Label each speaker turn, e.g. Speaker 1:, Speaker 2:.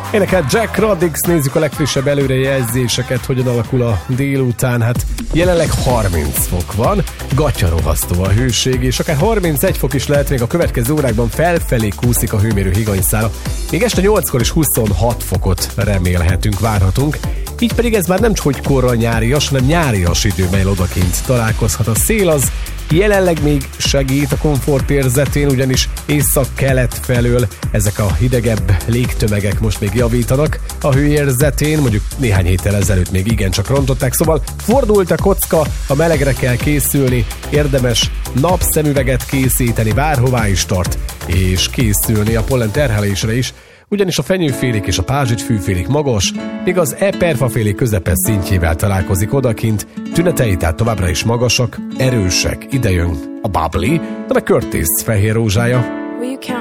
Speaker 1: Énekel Jack Roddix, nézzük a legfrissebb előrejelzéseket, hogyan alakul a délután. Hát jelenleg 30 fok van, gatyarohasztó a hőség, és akár 31 fok is lehet, még a következő órákban felfelé kúszik a hőmérő higanyszála. Még este 8-kor is 26 fokot remélhetünk, várhatunk. Így pedig ez már nem csak hogy korra nyárias, hanem nyárias időben odakint találkozhat. A szél az jelenleg még segít a komfort érzetén, ugyanis észak-kelet felől ezek a hidegebb légtömegek most még javítanak a hőérzetén, mondjuk néhány héttel ezelőtt még igencsak rontották, szóval fordult a kocka, a melegre kell készülni, érdemes napszemüveget készíteni, bárhová is tart, és készülni a pollen terhelésre is, ugyanis a fenyőfélék és a pázsitfűfélék magas, míg az eperfafélék közepes szintjével találkozik odakint, tünetei tehát továbbra is magasak, erősek, ide jön a Bubbly, de meg Curtis fehér rózsája.